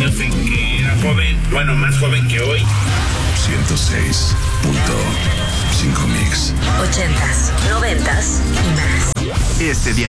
años en que era joven, bueno, más joven que hoy. 106.5 Mix. 80s, 90s y más. Este 10